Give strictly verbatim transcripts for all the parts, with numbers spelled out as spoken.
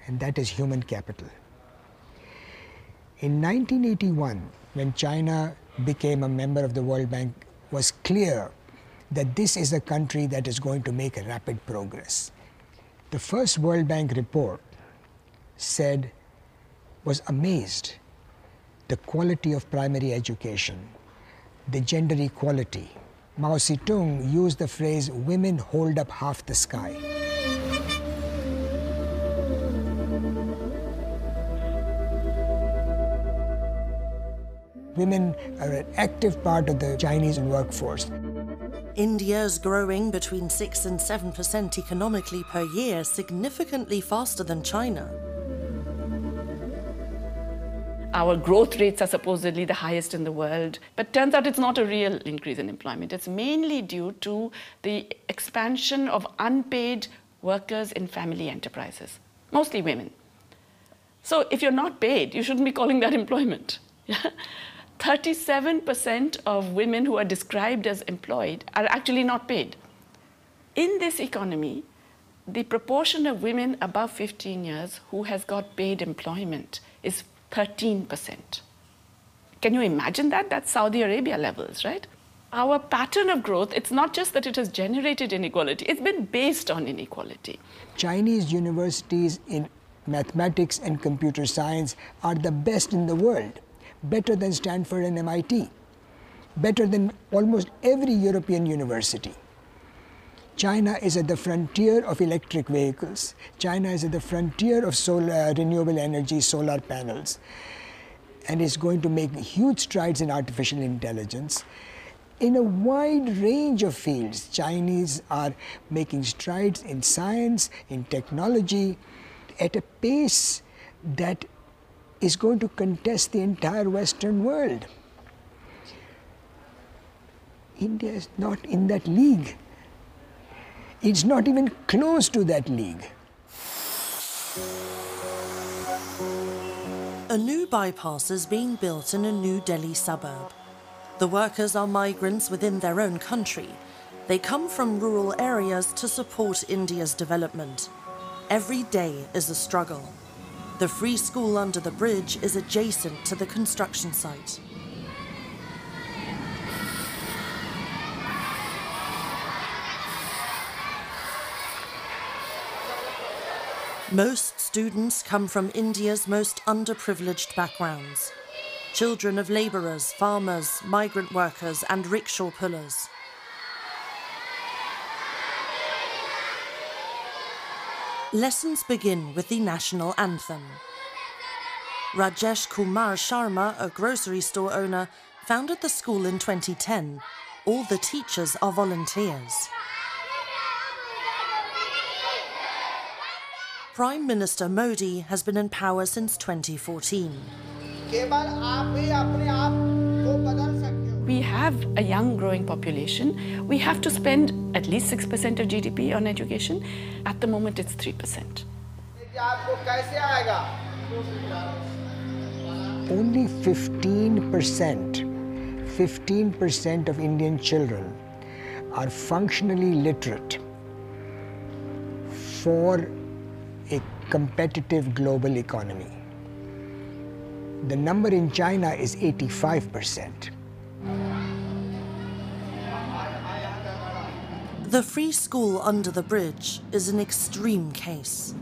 and that is human capital. In nineteen eighty-one, when China became a member of the World Bank, it was clear that this is a country that is going to make a rapid progress. The first World Bank report said, was amazed, the quality of primary education, the gender equality. Mao Zedong used the phrase, women hold up half the sky. Women are an active part of the Chinese workforce. India is growing between six and seven percent economically per year, significantly faster than China. Our growth rates are supposedly the highest in the world, but turns out it's not a real increase in employment. It's mainly due to the expansion of unpaid workers in family enterprises, mostly women. So if you're not paid, you shouldn't be calling that employment. thirty-seven percent of women who are described as employed are actually not paid. In this economy, the proportion of women above fifteen years who has got paid employment is thirteen percent. Can you imagine that? That's Saudi Arabia levels, right? Our pattern of growth, it's not just that it has generated inequality, it's been based on inequality. Chinese universities in mathematics and computer science are the best in the world, better than Stanford and M I T, better than almost every European university. China is at the frontier of electric vehicles. China is at the frontier of solar, renewable energy, solar panels, and is going to make huge strides in artificial intelligence. In a wide range of fields, Chinese are making strides in science, in technology, at a pace that is going to contest the entire Western world. India is not in that league. It's not even close to that league. A new bypass is being built in a New Delhi suburb. The workers are migrants within their own country. They come from rural areas to support India's development. Every day is a struggle. The free school under the bridge is adjacent to the construction site. Most students come from India's most underprivileged backgrounds. Children of labourers, farmers, migrant workers and rickshaw pullers. Lessons begin with the national anthem. Rajesh Kumar Sharma, a grocery store owner, founded the school in twenty ten. All the teachers are volunteers. Prime Minister Modi has been in power since twenty fourteen. We have a young growing population. We have to spend at least six percent of G D P on education. At the moment, it's three percent. Only fifteen percent, fifteen percent of Indian children are functionally literate for a competitive global economy. The number in China is eighty-five percent. The free school under the bridge is an extreme case.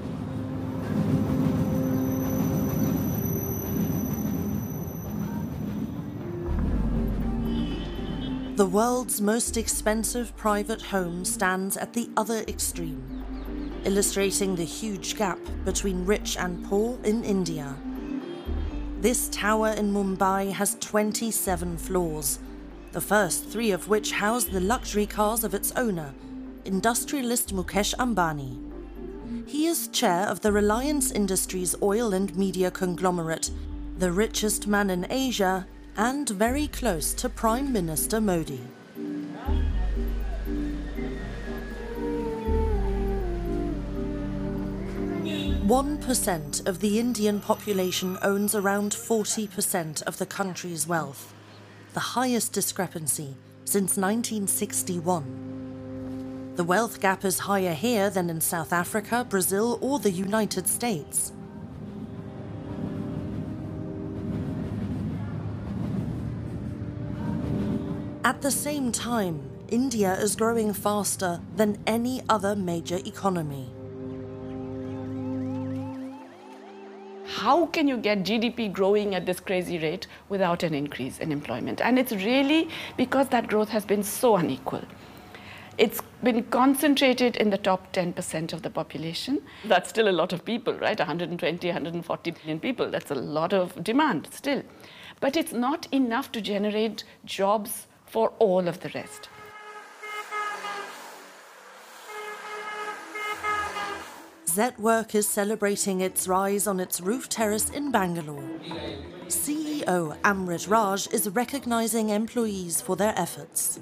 The world's most expensive private home stands at the other extreme, illustrating the huge gap between rich and poor in India. This tower in Mumbai has twenty-seven floors, the first three of which house the luxury cars of its owner, industrialist Mukesh Ambani. He is chair of the Reliance Industries oil and media conglomerate, the richest man in Asia, and very close to Prime Minister Modi. One percent of the Indian population owns around forty percent of the country's wealth, the highest discrepancy since nineteen sixty-one. The wealth gap is higher here than in South Africa, Brazil, or the United States. At the same time, India is growing faster than any other major economy. How can you get G D P growing at this crazy rate without an increase in employment? And it's really because that growth has been so unequal. It's been concentrated in the top ten percent of the population. That's still a lot of people, right? one hundred twenty, one hundred forty million people. That's a lot of demand still. But it's not enough to generate jobs for all of the rest. Zetwork is celebrating its rise on its roof terrace in Bangalore. C E O Amrit Raj is recognizing employees for their efforts.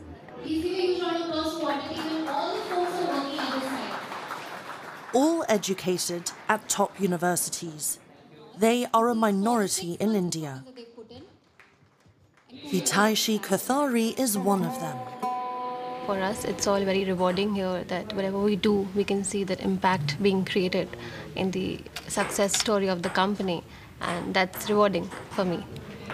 All educated at top universities. They are a minority in India. Hitaishi Kathari is one of them. For us, it's all very rewarding here that whatever we do, we can see that impact being created in the success story of the company, and that's rewarding for me.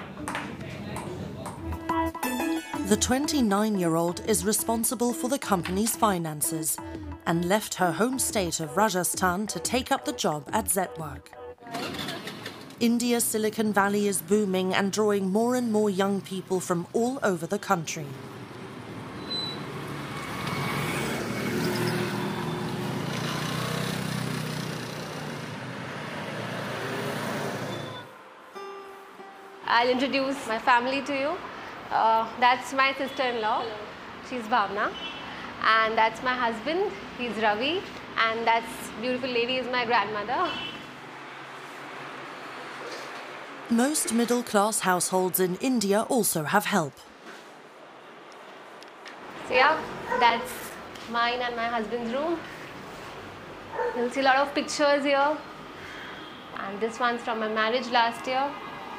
The twenty-nine-year-old is responsible for the company's finances and left her home state of Rajasthan to take up the job at Zetwork. India's Silicon Valley is booming and drawing more and more young people from all over the country. I'll introduce my family to you. Uh, that's my sister-in-law. She's Bhavna. And that's my husband. He's Ravi. And that's beautiful lady is my grandmother. Most middle-class households in India also have help. So yeah, that's mine and my husband's room. You'll see a lot of pictures here. And this one's from my marriage last year.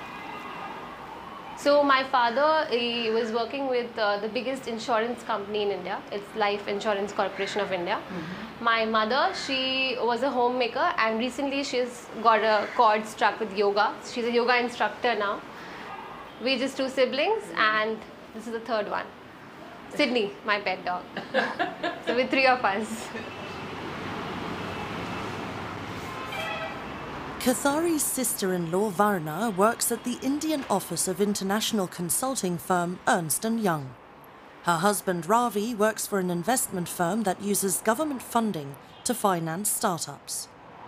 So my father, he was working with uh, the biggest insurance company in India. It's Life Insurance Corporation of India. Mm-hmm. My mother, she was a homemaker, and recently she's got a cord struck with yoga. She's a yoga instructor now. We're just two siblings, and this is the third one. Sydney, my pet dog. So we're three of us. Kathari's sister-in-law Varna works at the Indian office of international consulting firm Ernst and Young. Her husband Ravi works for an investment firm that uses government funding to finance startups.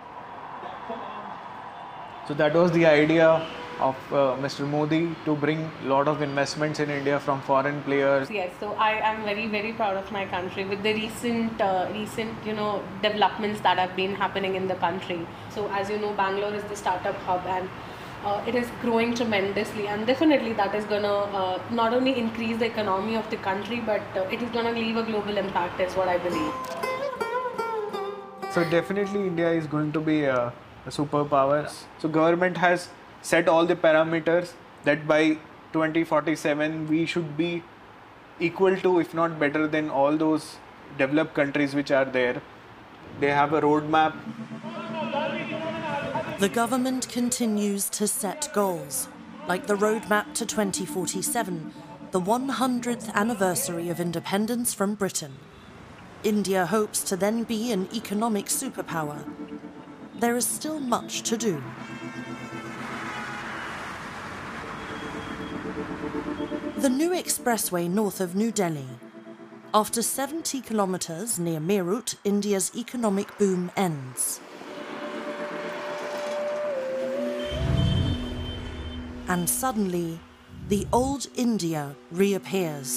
So that was the idea of uh, Mister Modi to bring a lot of investments in India from foreign players. Yes, so I am very, very proud of my country with the recent, uh, recent, you know, developments that have been happening in the country. So as you know, Bangalore is the startup hub, and uh, it is growing tremendously, and definitely that is gonna uh, not only increase the economy of the country, but uh, it is gonna leave a global impact, is what I believe. So definitely India is going to be a, a superpower. So government has set all the parameters that by twenty forty-seven we should be equal to, if not better than, all those developed countries which are there. They have a roadmap. The government continues to set goals, like the roadmap to twenty forty-seven, the one hundredth anniversary of independence from Britain. India hopes to then be an economic superpower. There is still much to do. The new expressway north of New Delhi. After seventy kilometers near Meerut, India's economic boom ends. And suddenly, the old India reappears.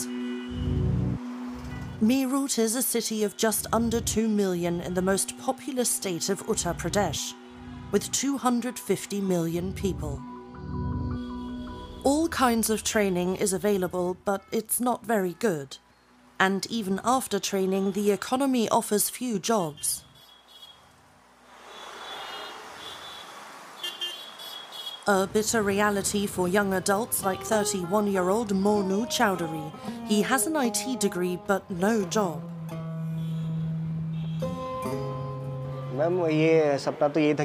Meerut is a city of just under two million in the most populous state of Uttar Pradesh, with two hundred fifty million people. All kinds of training is available, but it's not very good. And even after training, the economy offers few jobs. A bitter reality for young adults like thirty-one-year-old Monu Chowdhury. He has an I T degree, but no job. Ma'am ये सपना तो यही था